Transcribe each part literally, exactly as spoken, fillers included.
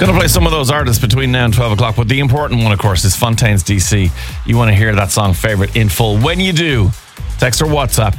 Going to play some of those artists between now and twelve o'clock, but the important one, of course, is Fontaines D C. You want to hear that song Favourite in full. When you do, text or WhatsApp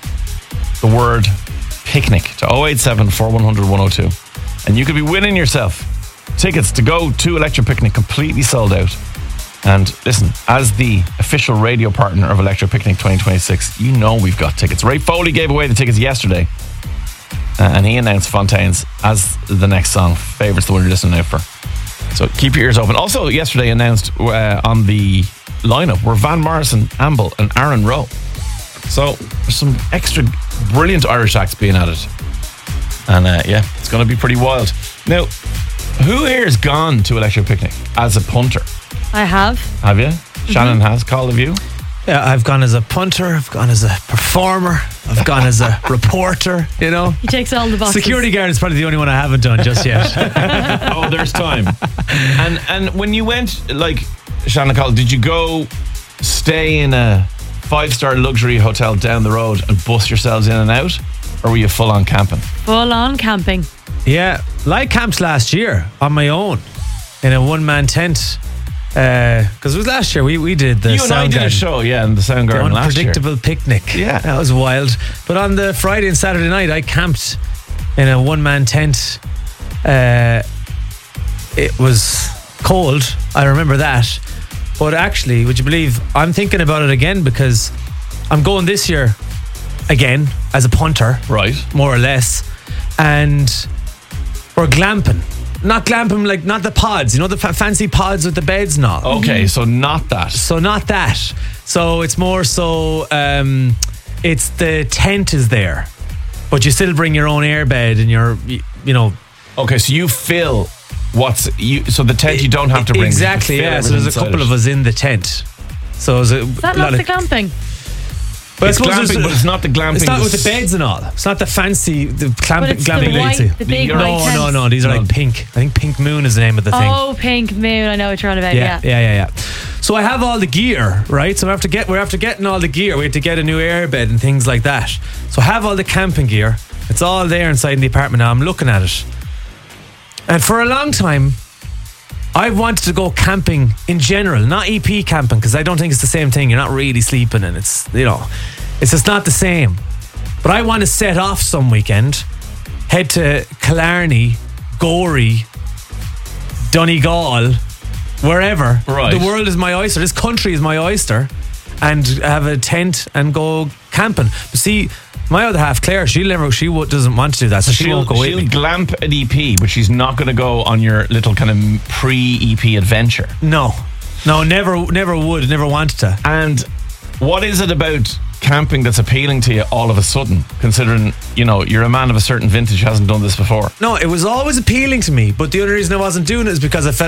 the word picnic to oh eight seven, four one hundred, one oh two. And you could be winning yourself tickets to go to Electric Picnic, completely sold out. And listen, as the official radio partner of Electric Picnic twenty twenty-six, you know we've got tickets. Ray Foley gave away the tickets yesterday. Uh, and he announced Fontaines as the next song. Favourites, the one you're listening out for. So keep your ears open. Also, yesterday announced uh, on the lineup were Van Morrison, Amble, and Aaron Rowe. So there's some extra brilliant Irish acts being added. And uh, yeah, it's going to be pretty wild. Now, who here has gone to Electric Picnic as a punter? I have. Have you? Mm-hmm. Shannon has. Carl, have you? Yeah, I've gone as a punter, I've gone as a performer, I've gone as a reporter, you know. He takes all the boxes. Security guard is probably the only one I haven't done just yet. Oh, there's time. And and when you went, like, Shannon, Carl, did you go stay in a five-star luxury hotel down the road and bus yourselves in and out? Or were you full-on camping? Full-on camping. Yeah, like camps last year on my own in a one-man tent. Because uh, it was last year we, we did the you and I did a show, yeah, in the Soundgarden last year. Unpredictable picnic. Yeah, that was wild. But on the Friday and Saturday night, I camped in a one-man tent. Uh, it was cold. I remember that. But actually, would you believe I'm thinking about it again because I'm going this year again as a punter, right? More or less, and we're glamping. Not glamping, like not the pods, you know, the fa- fancy pods with the beds and all. Okay, mm-hmm. so not that. So not that. So it's more so, um, it's the tent is there, but you still bring your own airbed and your, you, you know. Okay, so you fill what's you. So the tent you don't have to bring. Exactly, yeah. So there's a couple it. of us in the tent. So is, is that not the glamping? But it's glamping, but it's not the glamping. It's not with the beds and all. It's not the fancy, the glamping. glamping the white, the big no, white no, no. These are no. like pink. I think Pink Moon is the name of the thing. Oh, Pink Moon. I know what you're on about. Yeah, yeah, yeah, yeah, yeah. So I have all the gear, right? So we have to get, we're after getting all the gear. We have to get a new airbed and things like that. So I have all the camping gear. It's all there inside the apartment now. I'm looking at it, and for a long time, I've wanted to go camping in general, not E P camping, because I don't think it's the same thing. You're not really sleeping, and it's, you know, it's just not the same. But I want to set off some weekend, head to Killarney, Gorey, Donegal, wherever. Right. The world is my oyster. This country is my oyster, and have a tent and go camping. But see, my other half, Claire, she'll never, she doesn't want to do that, so she she'll, won't go with she'll me. She'll glamp an E P, but she's not going to go on your little kind of pre-E P adventure. No, no, never, never would, never wanted to. And what is it about camping that's appealing to you all of a sudden, considering, you know, you're a man of a certain vintage who hasn't done this before? No, it was always appealing to me, but the only reason I wasn't doing it is because I felt